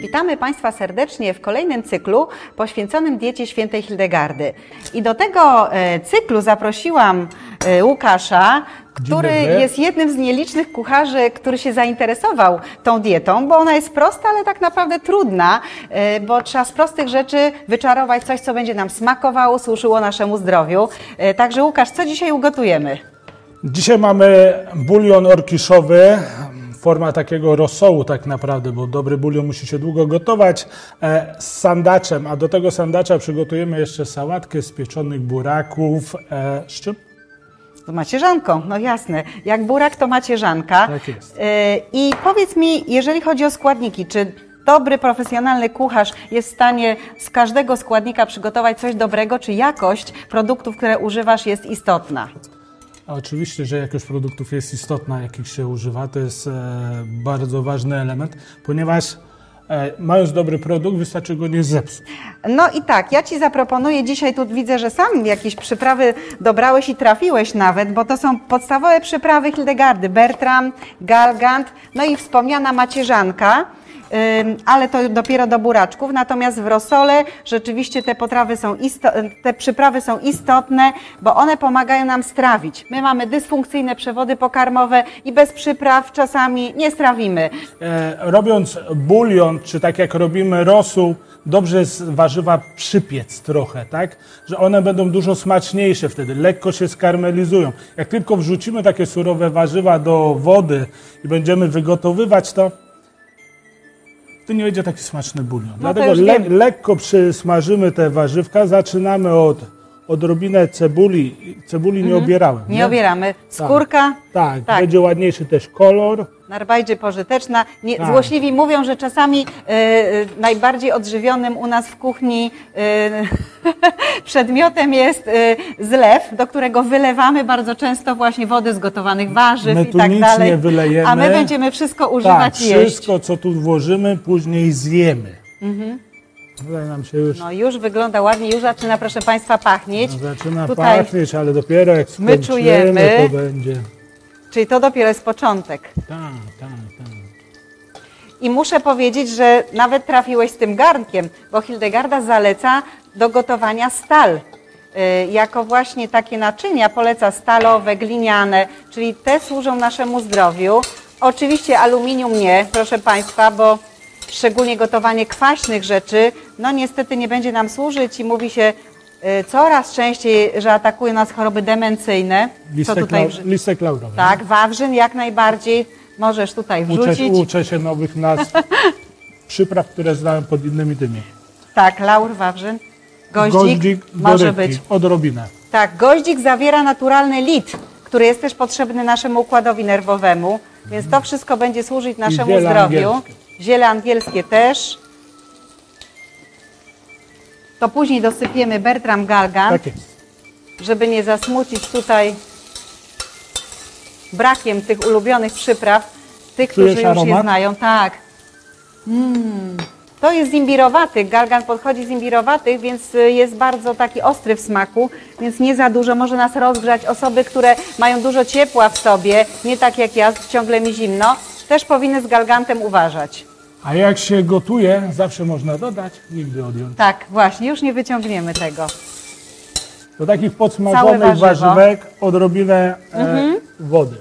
Witamy Państwa serdecznie w kolejnym cyklu poświęconym diecie świętej Hildegardy. I do tego cyklu zaprosiłam Łukasza, który jest jednym z nielicznych kucharzy, który się zainteresował tą dietą, bo ona jest prosta, ale tak naprawdę trudna, bo trzeba z prostych rzeczy wyczarować coś, co będzie nam smakowało, służyło naszemu zdrowiu. Także Łukasz, co dzisiaj ugotujemy? Dzisiaj mamy bulion orkiszowy, forma takiego rosołu tak naprawdę, bo dobry bulion musi się długo gotować, z sandaczem, a do tego sandacza przygotujemy jeszcze sałatkę z pieczonych buraków, z czym? Z macierzanką, no jasne. Jak burak, to macierzanka. Tak jest. I powiedz mi, jeżeli chodzi o składniki, czy dobry, profesjonalny kucharz jest w stanie z każdego składnika przygotować coś dobrego, czy jakość produktów, które używasz, jest istotna? Oczywiście, że jakość produktów jest istotna, jakich się używa. To jest bardzo ważny element, ponieważ mając dobry produkt, wystarczy go nie zepsuć. No i tak, ja Ci zaproponuję dzisiaj, tu widzę, że sam jakieś przyprawy dobrałeś i trafiłeś nawet, bo to są podstawowe przyprawy Hildegardy, Bertram, Galgant, no i wspomniana macierzanka, ale to dopiero do buraczków. Natomiast w rosole rzeczywiście te przyprawy są istotne, bo one pomagają nam strawić. My mamy dysfunkcyjne przewody pokarmowe i bez przypraw czasami nie strawimy. Robiąc bulion, czy tak jak robimy rosół, dobrze jest warzywa przypiec trochę, tak? Że one będą dużo smaczniejsze wtedy, lekko się skarmelizują. Jak tylko wrzucimy takie surowe warzywa do wody i będziemy wygotowywać to nie będzie taki smaczny bulion. No dlatego lekko przysmażymy te warzywka. Zaczynamy od odrobinę cebuli. Cebuli nie obierałem. Nie obieramy. Skórka? Tak, będzie ładniejszy też kolor. Najbardziej pożyteczna. Złośliwi mówią, że czasami najbardziej odżywionym u nas w kuchni przedmiotem jest zlew, do którego wylewamy bardzo często właśnie wodę z gotowanych warzyw my i tak nic dalej. Nie wylejemy. A my będziemy wszystko używać i jeść. Wszystko, co tu włożymy, później zjemy. Tutaj nam się już... No już wygląda ładnie, już zaczyna, proszę Państwa, pachnieć. No, zaczyna Tutaj pachnieć, ale dopiero jak skończymy, my czujemy, to będzie... Czyli to dopiero jest początek. Tak. I muszę powiedzieć, że nawet trafiłeś z tym garnkiem, bo Hildegarda zaleca do gotowania stal. Jako właśnie takie naczynia poleca stalowe, gliniane, czyli te służą naszemu zdrowiu. Oczywiście aluminium nie, proszę Państwa, bo szczególnie gotowanie kwaśnych rzeczy, no niestety nie będzie nam służyć i mówi się coraz częściej, że atakują nas choroby demencyjne. Listek laurowy. Tak, wawrzyn jak najbardziej. Możesz tutaj wrzucić. Uczę się nowych nazw przypraw, które znałem pod innymi tymi. Tak, laur, wawrzyn. Goździk może być. Odrobinę. Tak, goździk zawiera naturalny lit, który jest też potrzebny naszemu układowi nerwowemu, więc to wszystko będzie służyć naszemu zdrowiu. Angielskie. Ziele angielskie też. To później dosypiemy Bertram Galgant, Tak jest. żeby nie zasmucić tutaj brakiem tych ulubionych przypraw, tych, którzy już je znają. Tak. To jest z imbirowatych, Galgant podchodzi z imbirowatych, więc jest bardzo taki ostry w smaku, więc nie za dużo, może nas rozgrzać. Osoby, które mają dużo ciepła w sobie, nie tak jak ja, ciągle mi zimno, też powinny z Galgantem uważać. A jak się gotuje, zawsze można dodać, nigdy odjąć. Tak, właśnie, już nie wyciągniemy tego. Do takich podsmażonych warzywek odrobinę wody.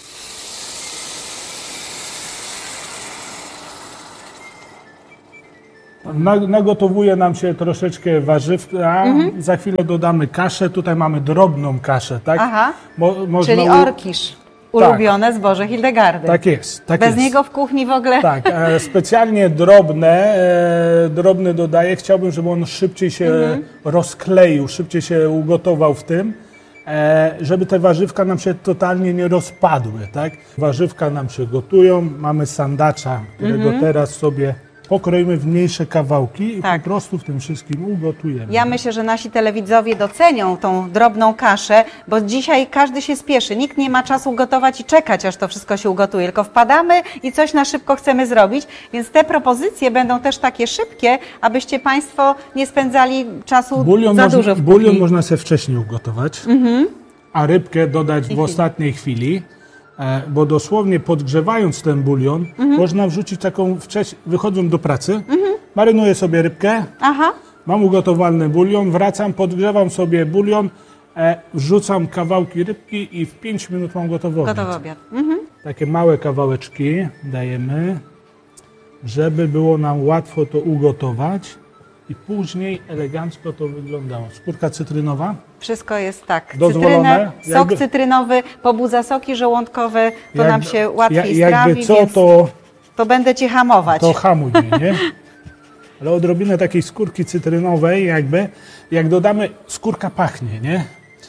Nagotowuje nam się troszeczkę warzywka, za chwilę dodamy kaszę. Tutaj mamy drobną kaszę, tak? Aha, czyli orkisz. Ulubione zboże Hildegardy. Tak jest. Bez niego w kuchni w ogóle? Tak, specjalnie drobny dodaję. Chciałbym, żeby on szybciej się rozkleił, szybciej się ugotował w tym, żeby te warzywka nam się totalnie nie rozpadły, tak? Warzywka nam się gotują, mamy sandacza, którego teraz sobie pokroimy w mniejsze kawałki i po prostu w tym wszystkim ugotujemy. Ja myślę, że nasi telewidzowie docenią tą drobną kaszę, bo dzisiaj każdy się spieszy. Nikt nie ma czasu gotować i czekać, aż to wszystko się ugotuje. Tylko wpadamy i coś na szybko chcemy zrobić. Więc te propozycje będą też takie szybkie, abyście Państwo nie spędzali czasu za dużo w kuchni. Bulion można sobie wcześniej ugotować, a rybkę dodać w ostatniej chwili. bo dosłownie podgrzewając ten bulion, można wrzucić taką, wychodzą do pracy, marynuję sobie rybkę, Aha. mam ugotowany bulion, wracam, podgrzewam sobie bulion, wrzucam kawałki rybki i w 5 minut mam gotowy obiad. Gotowy obiad. Takie małe kawałeczki dajemy, żeby było nam łatwo to ugotować i później elegancko to wyglądało. Skórka cytrynowa. Wszystko jest tak. Dozwolone? Sok cytrynowy pobudza soki żołądkowe, to nam się łatwiej strawi, Jakby co, więc to będę Cię hamować. to hamuj mnie, nie? Ale odrobinę takiej skórki cytrynowej jakby, jak dodamy, skórka pachnie, nie?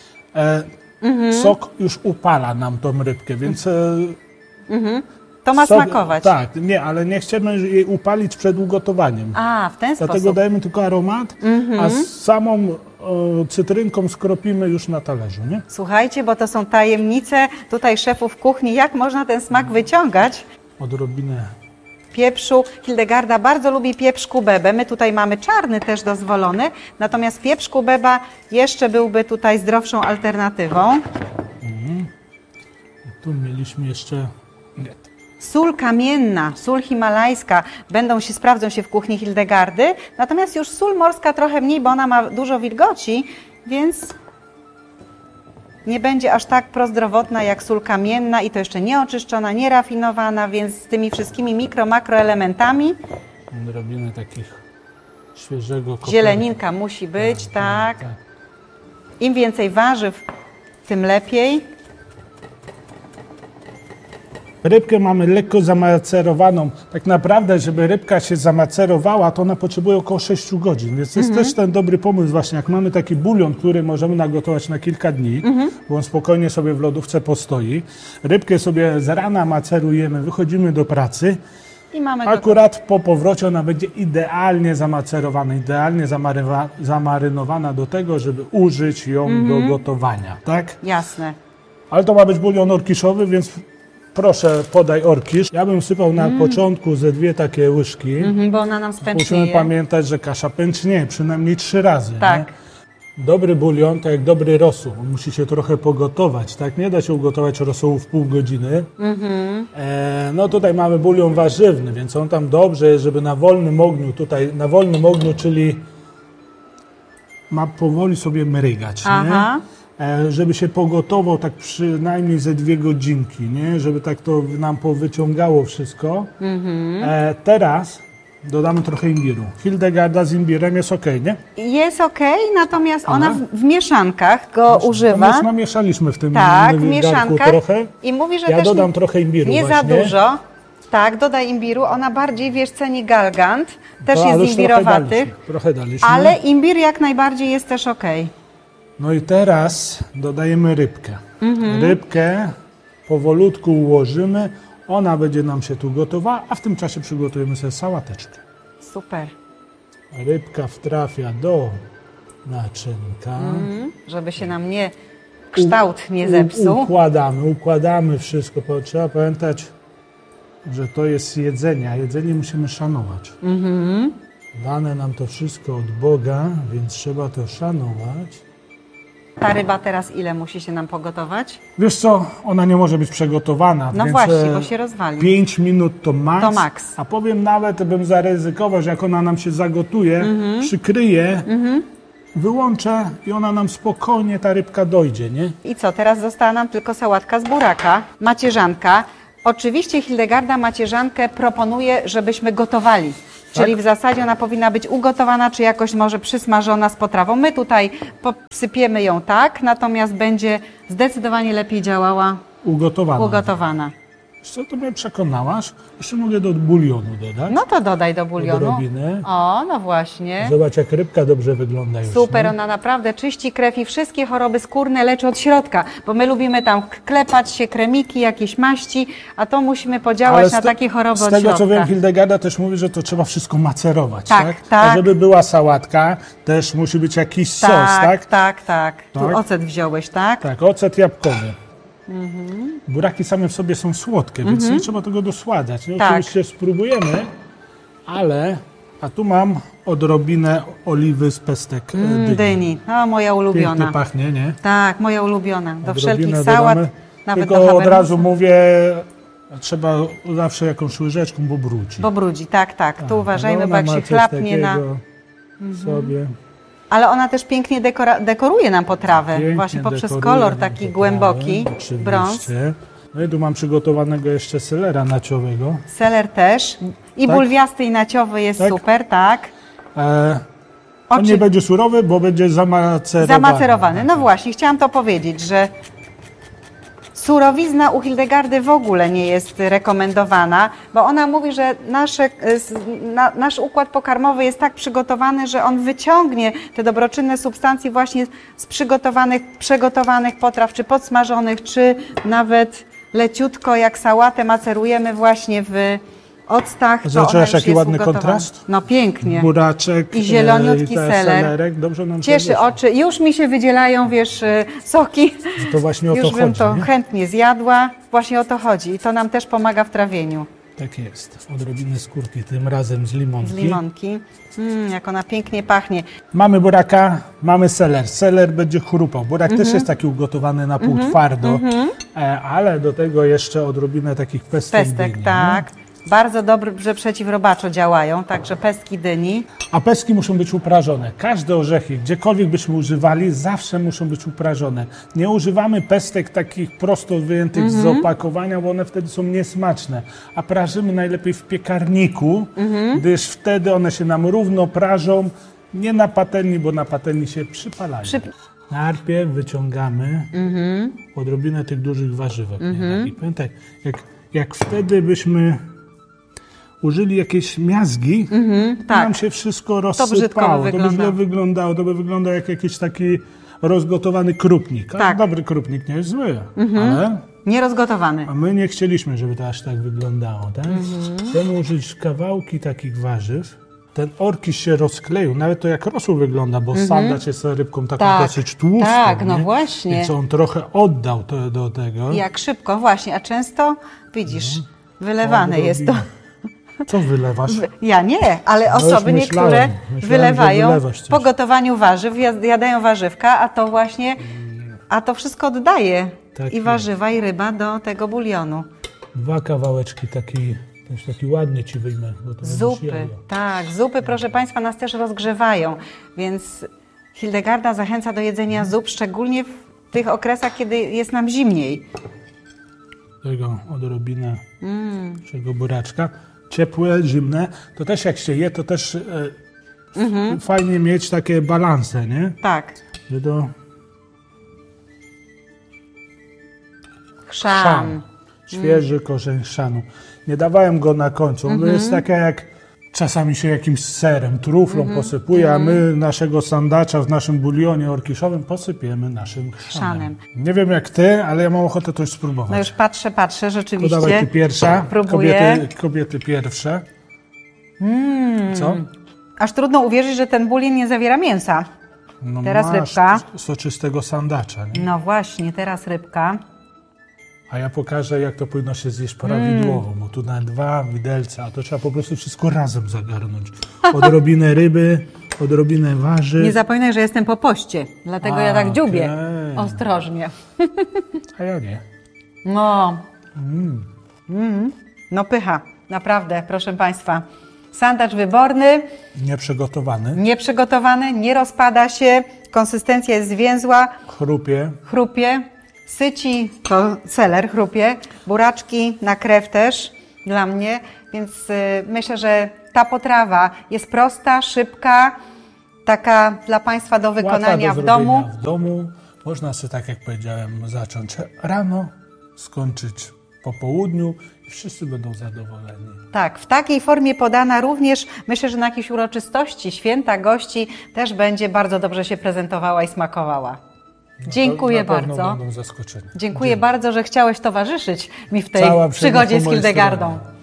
Sok już upala nam tą rybkę, więc... To ma smakować. Tak, nie, ale nie chcemy jej upalić przed ugotowaniem. A, w ten Dlatego sposób. dajemy tylko aromat, a z samą cytrynką skropimy już na talerzu, nie? Słuchajcie, bo to są tajemnice tutaj szefów kuchni, jak można ten smak wyciągać. Odrobinę. Pieprzu. Hildegarda bardzo lubi pieprz kubebę. My tutaj mamy czarny też dozwolony, natomiast pieprz kubeba jeszcze byłby tutaj zdrowszą alternatywą. Tu mieliśmy jeszcze... Sól kamienna, sól himalajska sprawdzą się w kuchni Hildegardy, natomiast już sól morska trochę mniej, bo ona ma dużo wilgoci, więc nie będzie aż tak prozdrowotna jak sól kamienna i to jeszcze nieoczyszczona, nierafinowana, więc z tymi wszystkimi makroelementami. Odrobinę takich świeżego koperka. Zieleninka musi być, tak. Im więcej warzyw, tym lepiej. Rybkę mamy lekko zamacerowaną. Tak naprawdę, żeby rybka się zamacerowała, to ona potrzebuje około 6 godzin. Więc jest też ten dobry pomysł właśnie, jak mamy taki bulion, który możemy nagotować na kilka dni, bo on spokojnie sobie w lodówce postoi. Rybkę sobie z rana macerujemy, wychodzimy do pracy. I mamy Akurat po powrocie ona będzie idealnie zamacerowana, idealnie zamarynowana do tego, żeby użyć ją do gotowania, tak? Jasne. Ale to ma być bulion orkiszowy, więc proszę podaj orkisz. Ja bym sypał na początku ze 2 takie łyżki. Bo ona nam Musimy spęcznieje. pamiętać, że kasza pęcznieje przynajmniej 3 razy. Tak. Nie? Dobry bulion to jak dobry rosół. On musi się trochę pogotować. Tak? Nie da się ugotować rosołu w pół godziny. No tutaj mamy bulion warzywny, więc on tam dobrze jest, żeby na wolnym ogniu, czyli ma powoli sobie mrygać. Aha. Nie? Żeby się pogotował tak przynajmniej ze 2 godzinki, nie? Żeby tak to nam powyciągało wszystko. Teraz dodamy trochę imbiru. Hildegarda z imbirem jest ok, nie? Jest ok, natomiast ona w mieszankach go używa. My już namieszaliśmy w tym Tak, w garnku mieszankach. trochę. I mówi, że Ja też dodam trochę imbiru nie właśnie. za dużo. Tak, dodaj imbiru. Ona bardziej, ceni galgant. Też ale jest już imbirowaty. trochę daliśmy. Ale imbir jak najbardziej jest też ok. No i teraz dodajemy rybkę. Rybkę powolutku ułożymy. Ona będzie nam się tu gotowała, a w tym czasie przygotujemy sobie sałateczkę. Super. Rybka wtrafia do naczynka. Żeby się nam kształt nie zepsuł. Układamy wszystko. Trzeba pamiętać, że to jest jedzenie, a jedzenie musimy szanować. Dane nam to wszystko od Boga, więc trzeba to szanować. Ta ryba teraz ile musi się nam pogotować? Wiesz co, ona nie może być przygotowana. No więc właśnie, bo się rozwali. 5 minut to max. To max. A powiem nawet, bym zaryzykował, że jak ona nam się zagotuje, przykryje, wyłączę i ona nam spokojnie, ta rybka dojdzie, nie? I co, teraz została nam tylko sałatka z buraka, macierzanka. Oczywiście Hildegarda macierzankę proponuje, żebyśmy gotowali. Czyli w zasadzie ona powinna być ugotowana, czy jakoś może przysmażona z potrawą. My tutaj posypiemy ją tak, natomiast będzie zdecydowanie lepiej działała ugotowana. Wiesz co, to mnie przekonałaś. Jeszcze mogę do bulionu dodać. No to dodaj do bulionu. Odrobinę. O, no właśnie. Zobacz, jak rybka dobrze wygląda już. Super, nie? ona naprawdę czyści krew i wszystkie choroby skórne leczy od środka, bo my lubimy tam klepać się, kremiki, jakieś maści, a to musimy podziałać na takie choroby od środka. Z tego co wiem, Hildegarda też mówi, że to trzeba wszystko macerować, tak? tak? A żeby była sałatka, też musi być jakiś sos, tak? Tak. Tu ocet wziąłeś, tak? Tak, ocet jabłkowy. Buraki same w sobie są słodkie, więc nie trzeba tego dosładzać. No, Tak. oczywiście spróbujemy, ale... A tu mam odrobinę oliwy z pestek dyni. Dyni, no moja ulubiona. Pięknie pachnie, nie? Tak, moja ulubiona. Do Odrobinę wszelkich sałat dodamy. nawet Tylko do od habermusa. razu mówię, trzeba zawsze jakąś łyżeczką, bo brudzi. Bo brudzi, tak. Tu uważajmy, Ale bo jak ona się ma coś chlapnie na... takiego sobie. Ale ona też pięknie dekoruje nam potrawę, Pięknie właśnie poprzez dekoruje kolor nam taki potrawę, głęboki, oczywiście. brąz. No i tu mam przygotowanego jeszcze selera naciowego. Seler też. I Tak. bulwiasty i naciowy jest Tak. super, tak. On Oczy- nie będzie surowy, bo będzie zamacerowany. Zamacerowany. No właśnie, chciałam to powiedzieć, że surowizna u Hildegardy w ogóle nie jest rekomendowana, bo ona mówi, że nasz układ pokarmowy jest tak przygotowany, że on wyciągnie te dobroczynne substancje właśnie z przegotowanych potraw, czy podsmażonych, czy nawet leciutko jak sałatę macerujemy właśnie w octach. to Zobaczyłaś, ona już jaki jest ładny ugotowana. kontrast? No pięknie. Buraczek I zieloniutki i ten seler. selerek. Dobrze nam to Cieszy wyszło. oczy. Już mi się wydzielają, wiesz, soki. To właśnie o to Już bym chodzi, to nie? chętnie zjadła. Właśnie o to chodzi. I to nam też pomaga w trawieniu. Tak jest. Odrobiny skórki, tym razem z limonki. Z limonki. Jak ona pięknie pachnie. Mamy buraka, mamy seler. Seler będzie chrupał. Burak Mhm. też jest taki ugotowany na pół twardo, ale do tego jeszcze odrobinę takich pestek Pestek, dyni, tak. Bardzo dobrze przeciwrobaczo działają, także pestki dyni. A pestki muszą być uprażone. Każde orzechy, gdziekolwiek byśmy używali, zawsze muszą być uprażone. Nie używamy pestek takich prosto wyjętych z opakowania, bo one wtedy są niesmaczne. A prażymy najlepiej w piekarniku, gdyż wtedy one się nam równo prażą, nie na patelni, bo na patelni się przypalają. Najpierw wyciągamy odrobinę tych dużych warzywek. Nie? I pamiętaj, jak wtedy byśmy użyli jakieś miazgi, to tak. nam się wszystko brzydko by rozsypało. To by wyglądało. źle wyglądało. To by wyglądał jak jakiś taki rozgotowany krupnik. A Tak. dobry krupnik nie jest zły, ale Nierozgotowany. a my nie chcieliśmy, żeby to aż tak wyglądało. Tak? Chcemy użyć kawałki takich warzyw. Ten orkisz się rozkleił, nawet to jak rosół wygląda, bo sandacz jest rybką taką Tak. dosyć tłustą. Tak, no nie? właśnie. Więc on trochę oddał to do tego. Jak szybko, właśnie. A często, widzisz, wylewane jest to. Co wylewasz? Ja nie, ale już osoby myślałem, niektóre że wylewają wylewasz coś. po gotowaniu warzyw, jadają warzywka, a to właśnie, a to wszystko oddaje Tak i jest. warzywa, i ryba do tego bulionu. 2 kawałeczki taki ładny ci wyjmę. Bo to będziesz Zupy, jadła. tak, zupy, proszę Państwa, nas też rozgrzewają, więc Hildegarda zachęca do jedzenia zup, szczególnie w tych okresach, kiedy jest nam zimniej. Tego odrobinę naszego buraczka. Ciepłe, zimne. To też jak się je, to też fajnie mieć takie balanse, nie? Tak, Że to chrzan. Świeży korzeń chrzanu. Nie dawałem go na końcu. On jest takie jak czasami się jakimś serem, truflą posypuje, a my naszego sandacza w naszym bulionie orkiszowym posypiemy naszym chrzanem. Nie wiem jak ty, ale ja mam ochotę to już spróbować. No już patrzę, To rzeczywiście. dawaj ty pierwsza. Próbuję. Kobiety pierwsze. Co? Aż trudno uwierzyć, że ten bulion nie zawiera mięsa. No Teraz masz rybka. soczystego sandacza, nie? No właśnie, teraz rybka. A ja pokażę, jak to powinno się zjeść prawidłowo, bo tu na 2 widelce, a to trzeba po prostu wszystko razem zagarnąć. Odrobinę ryby, odrobinę warzyw. Nie zapominaj, że jestem po poście, dlatego ja tak dziubię. okej. Ostrożnie. A ja nie. No. No pycha, naprawdę, proszę Państwa. Sandacz wyborny, Nieprzygotowany. nieprzygotowany, nie rozpada się, konsystencja jest zwięzła, Chrupie. chrupie, syci, to seler chrupie, buraczki na krew też dla mnie, więc myślę, że ta potrawa jest prosta, szybka, taka dla Państwa do wykonania Łatwa do w domu. zrobienia w domu. Można sobie, tak jak powiedziałem, zacząć rano, skończyć po południu i wszyscy będą zadowoleni. Tak, w takiej formie podana również, myślę, że na jakiejś uroczystości, święta, gości też będzie bardzo dobrze się prezentowała i smakowała. Dziękuję Na pewno bardzo. będą zaskoczeni. Dziękuję bardzo, że chciałeś towarzyszyć mi w tej Cała przyjemność przygodzie po z mojej Hildegardą. stronie.